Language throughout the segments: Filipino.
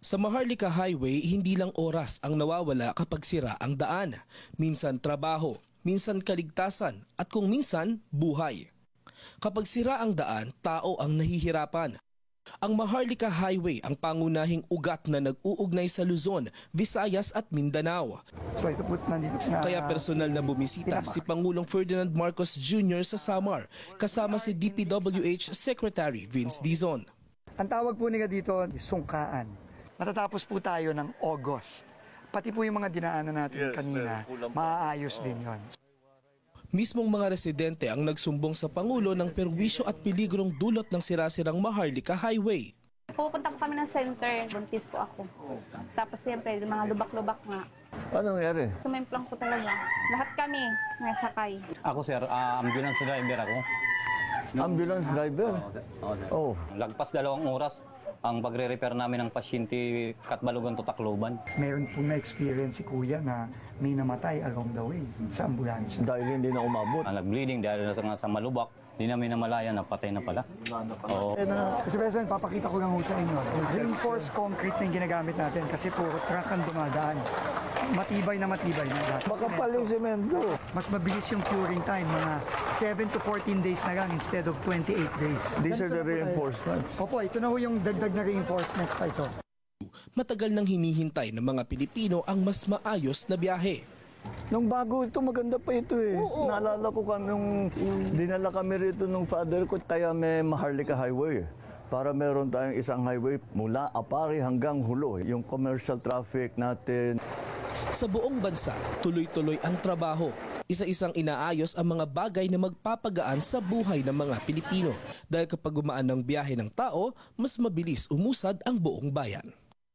Sa Maharlika Highway, hindi lang oras ang nawawala kapag sira ang daan. Minsan trabaho, minsan kaligtasan, at kung minsan, buhay. Kapag sira ang daan, tao ang nahihirapan. Ang Maharlika Highway ang pangunahing ugat na nag-uugnay sa Luzon, Visayas at Mindanao. So ito po nandito na. Kaya personal na bumisita si Pangulong Ferdinand Marcos Jr. sa Samar, kasama si DPWH Secretary Vince Dizon. Ang tawag po nila dito, sungkaan. Matatapos po tayo ng August. Pati po yung mga dinaanan natin kanina, maaayos din yon. Mismong mga residente ang nagsumbong sa Pangulo ng perwisyo at peligrong dulot ng sirasirang Maharlika Highway. Pupunta ko kami ng center, buntis po ako. Tapos siyempre, mga lubak-lubak nga. Ano nangyari? Sumemplang ko talaga. Lahat kami nasakay. Ako sir, ambulance driver ako. Ambulance driver? Oh. Lagpas 2 oras ang pagre-repair namin ng pasyente Katbalogan to Tacloban. Meron po na-experience si Kuya na may namatay along the way sa ambulansya. Dahil hindi na umabot. Nag-bleeding dahil nga sa malubak, hindi namin namalaya na patay na pala. Oo. Kasi President, papakita ko lang ho sa inyo. Reinforced concrete na yung ginagamit natin kasi puro truck ang dumadaan. Matibay na matibay na lahat. Makapal yung semento. Mas mabilis yung curing time, mga 7 to 14 days na lang instead of 28 days. These are the reinforcements. Opo, ito na ho yung dagdag na reinforcements pa ito. Matagal nang hinihintay ng mga Pilipino ang mas maayos na biyahe. Nung bago ito, maganda pa ito eh. Naalala ko kami nung dinala kami rito nung father ko, kaya may Maharlika Highway. Para meron tayong isang highway mula Apari hanggang Hulo. Yung commercial traffic natin. Sa buong bansa, tuloy-tuloy ang trabaho. Isa-isang inaayos ang mga bagay na magpapagaan sa buhay ng mga Pilipino. Dahil kapag gumaan ng biyahe ng tao, mas mabilis umusad ang buong bayan.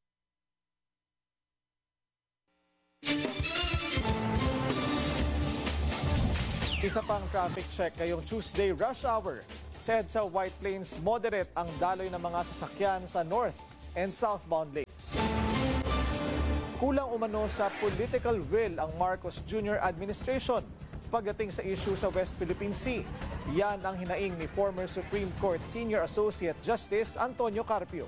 Isa pang traffic check ngayong Tuesday rush hour. Sa EDSA White Plains, moderate ang daloy ng mga sasakyan sa north and southbound lanes. Kulang umano sa political will ang Marcos Jr. administration pagdating sa issue sa West Philippine Sea. Yan ang hinaing ni former Supreme Court Senior Associate Justice Antonio Carpio.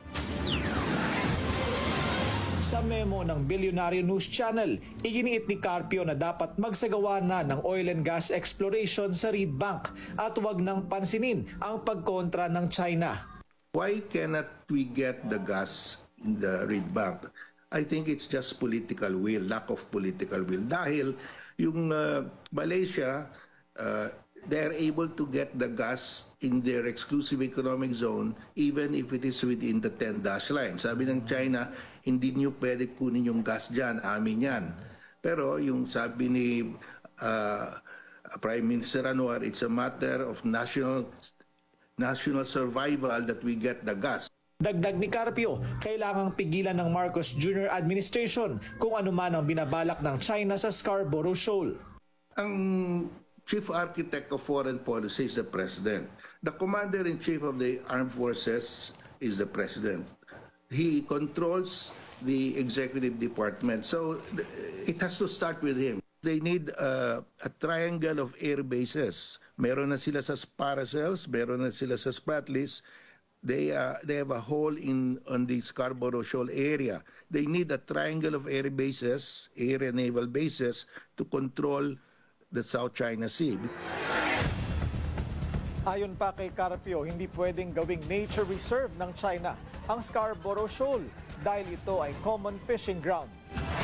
Sa memo ng Billionaire News Channel, iginiit ni Carpio na dapat magsagawa na ng oil and gas exploration sa Reed Bank at huwag nang pansinin ang pagkontra ng China. Why cannot we get the gas in the Reed Bank? I think it's just political will, lack of political will. Dahil yung Malaysia, they're able to get the gas in their exclusive economic zone even if it is within the 10-dash line. Sabi ng China, hindi niyo pwede kunin yung gas dyan, amin yan. Pero yung sabi ni Prime Minister Anwar, it's a matter of national survival that we get the gas. Dagdag ni Carpio, kailangang pigilan ng Marcos Jr. administration kung ano man ang binabalak ng China sa Scarborough Shoal. Ang chief architect of foreign policy is the president. The commander-in-chief of the armed forces is the president. He controls the executive department. So it has to start with him. They need a triangle of air bases. Meron na sila sa Paracels, meron na sila sa Spratlys. They have a hole on the Scarborough Shoal area. They need a triangle of air bases, air and naval bases, to control the South China Sea. Ayon pa kay Carpio, hindi pwedeng gawing nature reserve ng China ang Scarborough Shoal dahil ito ay common fishing ground.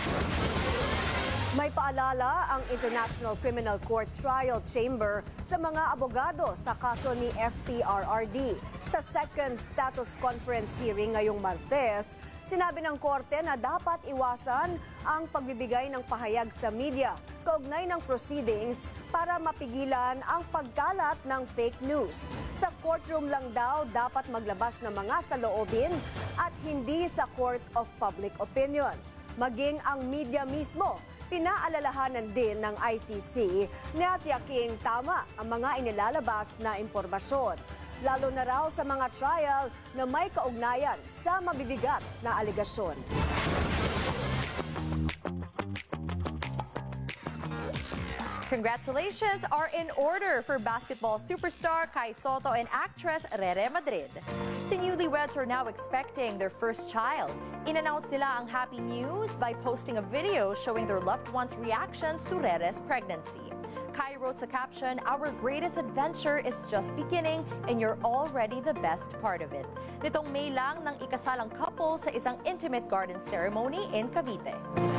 May paalala ang International Criminal Court Trial Chamber sa mga abogado sa kaso ni FPRRD. Sa second status conference hearing ngayong Martes, sinabi ng korte na dapat iwasan ang pagbibigay ng pahayag sa media kaugnay ng proceedings para mapigilan ang pagkalat ng fake news. Sa courtroom lang daw dapat maglabas ng mga saloobin at hindi sa court of public opinion. Maging ang media mismo, pinaalalahanan din ng ICC na tiyaking tama ang mga inilalabas na impormasyon. Lalo na raw sa mga trial na may kaugnayan sa mabibigat na aligasyon. Congratulations are in order for basketball superstar Kai Soto and actress Rere Madrid. The newlyweds are now expecting their first child. In-announce nila ang happy news by posting a video showing their loved ones' reactions to Rere's pregnancy. Kai wrote sa caption, "Our greatest adventure is just beginning and you're already the best part of it." Nitong May lang nang ikasalang couple sa isang intimate garden ceremony in Cavite.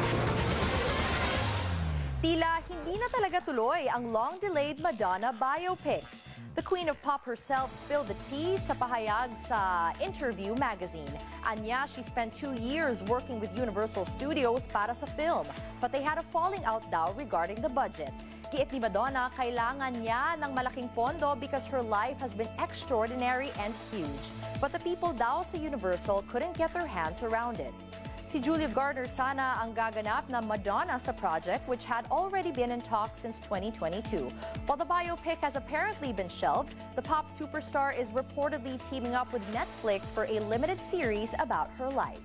Tila hindi na talaga tuloy ang long-delayed Madonna biopic. The Queen of Pop herself spilled the tea sa pahayag sa Interview magazine. Anya, she spent 2 years working with Universal Studios para sa film, but they had a falling out daw regarding the budget. Giit ni Madonna, kailangan niya ng malaking pondo because her life has been extraordinary and huge. But the people daw sa Universal couldn't get their hands around it. Si Julia Garner sana ang gaganap na Madonna sa project, which had already been in talks since 2022. While the biopic has apparently been shelved, the pop superstar is reportedly teaming up with Netflix for a limited series about her life.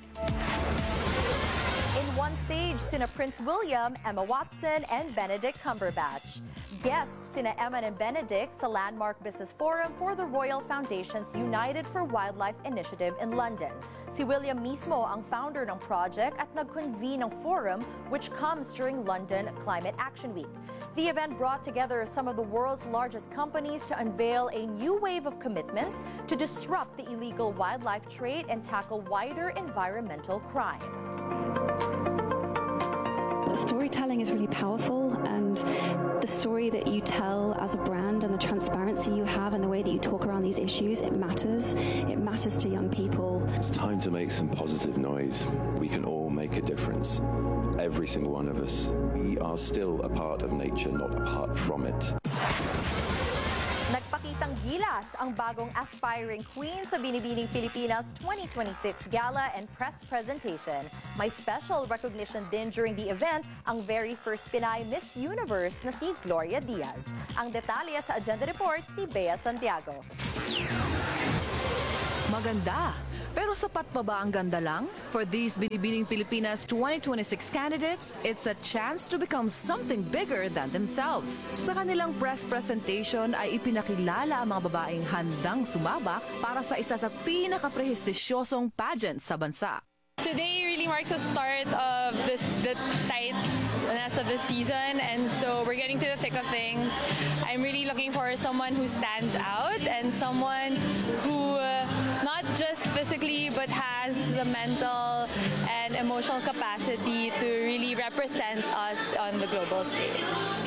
In one stage, sina Prince William, Emma Watson, and Benedict Cumberbatch. Guests sina Emma and Benedict sa Landmark Business Forum for the Royal Foundation's United for Wildlife Initiative in London. Si William mismo ang founder ng project at nag-convene ng forum which comes during London Climate Action Week. The event brought together some of the world's largest companies to unveil a new wave of commitments to disrupt the illegal wildlife trade and tackle wider environmental crime. Storytelling is really powerful, and the story that you tell as a brand and the transparency you have and the way that you talk around these issues, it matters. It matters to young people. It's time to make some positive noise. We can all make a difference. Every single one of us. We are still a part of nature, not apart from it. Nagpakitang gilas ang bagong aspiring queen sa Binibining Pilipinas 2026 Gala and Press Presentation. May special recognition din during the event ang very first Pinay Miss Universe na si Gloria Diaz. Ang detalye sa Agenda Report ni Bea Santiago. Maganda. Pero sapat pa ba ang ganda lang? For these Binibining Pilipinas 2026 candidates, it's a chance to become something bigger than themselves. Sa kanilang press presentation ay ipinakilala ang mga babaeng handang sumabak para sa isa sa pinaka-prestisyosong pageant sa bansa. Today really marks the start of the tight of the season, and so we're getting to the thick of things. I'm really looking for someone who stands out and someone who not just physically but has the mental and emotional capacity to really represent us on the global stage.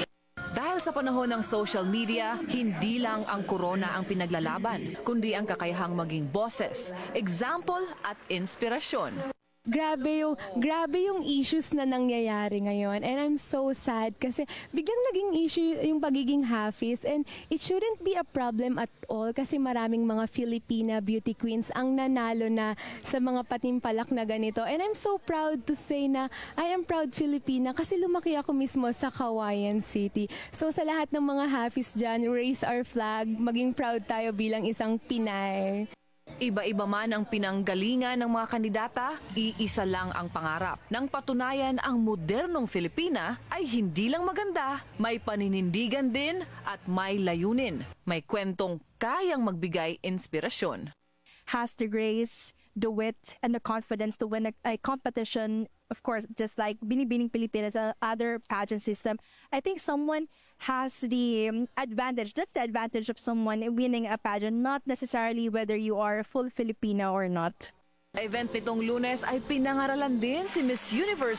Dahil sa panahon ng social media, hindi lang ang corona ang pinaglalaban, kundi ang kakayahang maging boses, example at inspirasyon. Grabe yung issues na nangyayari ngayon, and I'm so sad kasi biglang naging issue yung pagiging half-is, and it shouldn't be a problem at all kasi maraming mga Filipina beauty queens ang nanalo na sa mga patimpalak na ganito, and I'm so proud to say na I am proud Filipina kasi lumaki ako mismo sa Cauayan City. So sa lahat ng mga half-is dyan, raise our flag, maging proud tayo bilang isang Pinay. Iba-iba man ang pinanggalingan ng mga kandidata, iisa lang ang pangarap. Nang patunayan ang modernong Filipina ay hindi lang maganda, may paninindigan din at may layunin. May kwentong kayang magbigay inspirasyon. Has the grace, the wit, and the confidence to win a competition. Of course, just like Binibining Pilipinas, other pageant system, I think someone has the advantage. That's the advantage of someone winning a pageant, not necessarily whether you are a full Filipina or not. Event nitong Lunes ay pinangaralan din si Miss Universe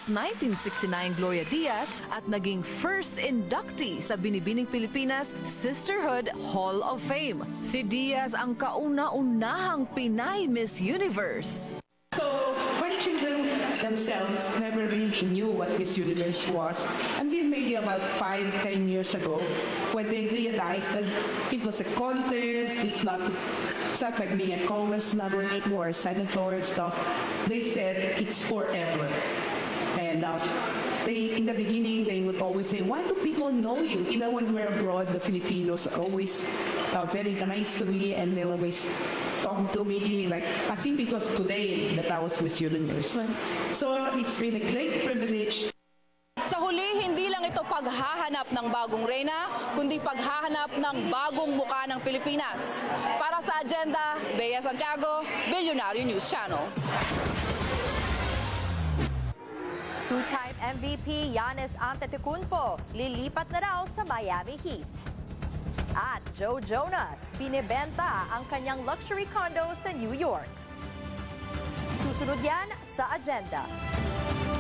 1969 Gloria Diaz at naging first inductee sa Binibining Pilipinas Sisterhood Hall of Fame. Si Diaz ang kauna-unahang Pinay Miss Universe. So, when children themselves never really knew what Miss Universe was until maybe about 5-10 years ago, when they realized that it was a contest, it's not like being a congressman or a senator and stuff. They said it's forever. And in the beginning, they would always say, why do people know you? Even when we're abroad, the Filipinos are always very nice to me, and they always talk to me like, as if it was today that I was Miss Universe. So it's been a great privilege. Sa huli, hindi lang ito paghahanap ng bagong reyna, kundi paghahanap ng bagong muka ng Pilipinas. Para sa Agenda, Bea Santiago, Billionaire News Channel. Two-time MVP Giannis Antetokounmpo lilipat na raw sa Miami Heat. At Joe Jonas, binibenta ang kanyang luxury condo sa New York. Susunod yan sa Agenda.